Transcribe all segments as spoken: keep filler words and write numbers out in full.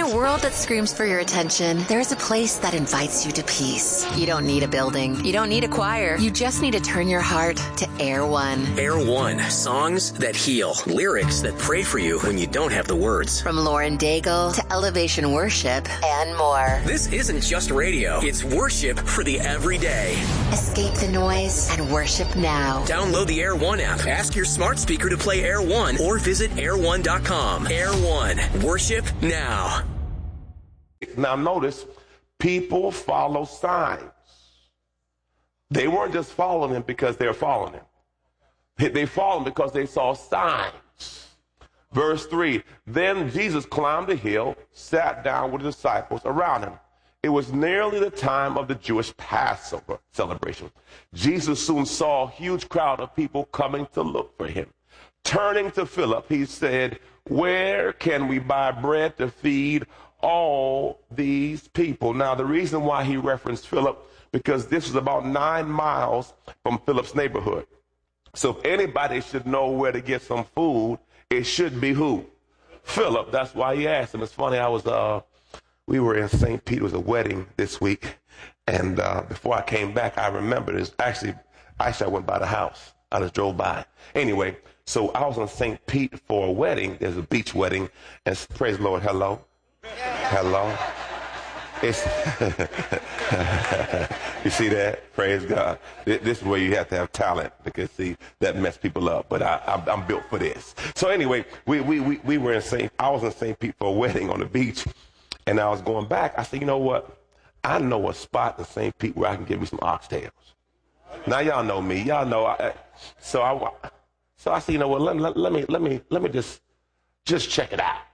a world that screams for your attention, there's a place that invites you to peace. You don't need a building. You don't need a choir. You just need to turn your heart to Air One. Air One. Songs that heal. Lyrics that pray for you when you don't have the words. From Lauren Daigle to Elevation Worship and more. This isn't just radio. It's worship for the everyday. Escape the noise and worship now. Download the Air One app. Ask your smart speaker to play Air One or visit air one dot com. Air One. Worship now. Now notice, people follow signs. They weren't just following him because they were following him. They followed him because they saw signs. Verse three, then Jesus climbed a hill, sat down with the disciples around him. It was nearly the time of the Jewish Passover celebration. Jesus soon saw a huge crowd of people coming to look for him. Turning to Philip, he said, where can we buy bread to feed all these people? Now, the reason why he referenced Philip, because this is about nine miles from Philip's neighborhood. So if anybody should know where to get some food, it should be who? Philip. That's why he asked him. It's funny, I was, uh, we were in Saint Pete. It was a wedding this week. And uh, before I came back, I remember this. Actually, actually, I went by the house. I just drove by. Anyway, so I was on Saint Pete for a wedding. There's a beach wedding. And praise the Lord, hello. Hello. It's you see that? Praise God. This is where you have to have talent, because see, that mess people up. But I, I'm, I'm built for this. So anyway, we we we, we were in Saint I was in Saint Pete for a wedding on the beach, and I was going back. I said, you know what? I know a spot in Saint Pete where I can get me some oxtails. Now y'all know me. Y'all know. I, so I so I said, you know what? Let, let, let me let me let me just just check it out.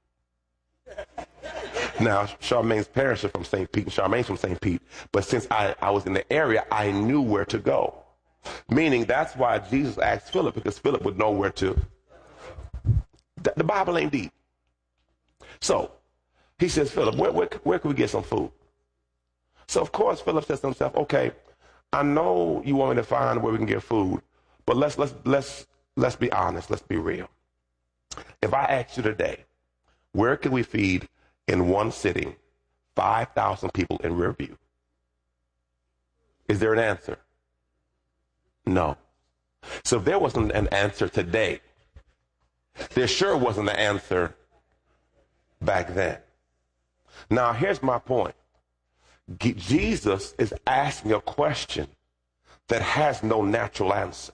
Now, Charmaine's parents are from Saint Pete, and Charmaine's from Saint Pete. But since I, I was in the area, I knew where to go. Meaning that's why Jesus asked Philip, because Philip would know where to. The, the Bible ain't deep. So he says, Philip, where, where, where can we get some food? So, of course, Philip says to himself, okay, I know you want me to find where we can get food, but let's, let's, let's, let's be honest. Let's be real. If I asked you today, where can we feed in one sitting five thousand people in Riverview? Is there an answer? No. So if there wasn't an answer today, there sure wasn't an answer back then. Now, here's my point. G- Jesus is asking a question that has no natural answer.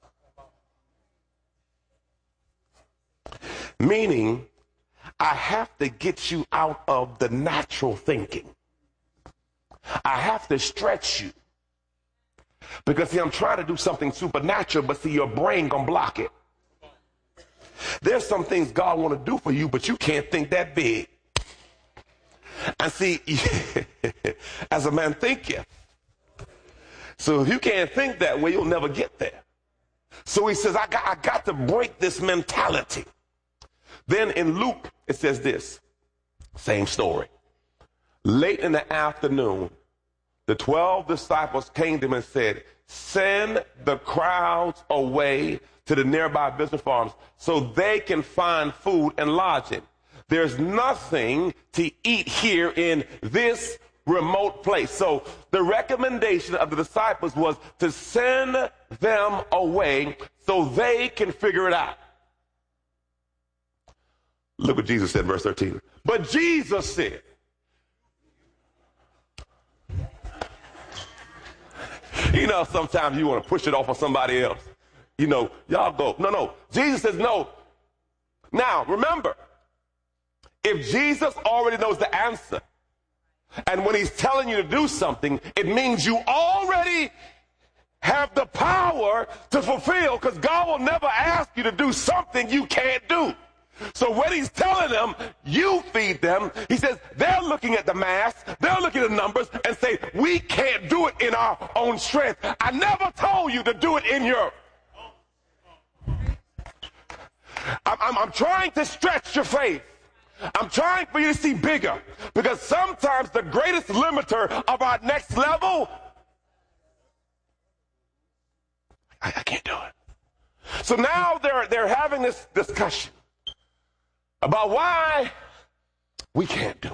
Meaning, I have to get you out of the natural thinking. I have to stretch you. Because, see, I'm trying to do something supernatural, but see, your brain gonna block it. There's some things God want to do for you, but you can't think that big. And see, as a man thinketh. So if you can't think that way, you'll never get there. So he says, I got, I got to break this mentality. Then in Luke, it says this, same story. Late in the afternoon, the twelve disciples came to him and said, send the crowds away to the nearby business farms so they can find food and lodging. There's nothing to eat here in this remote place. So the recommendation of the disciples was to send them away so they can figure it out. Look what Jesus said in verse thirteen. But Jesus said, you know, sometimes you want to push it off on somebody else. You know, y'all go. No, no. Jesus says no. Now, remember, if Jesus already knows the answer, and when he's telling you to do something, it means you already have the power to fulfill, because God will never ask you to do something you can't do. So when he's telling them, you feed them, he says they're looking at the mass, they're looking at the numbers and say, we can't do it in our own strength. I never told you to do it in your... I'm, I'm, I'm trying to stretch your faith. I'm trying for you to see bigger, because sometimes the greatest limiter of our next level, I, I can't do it. So now they're, they're having this discussion about why we can't do it.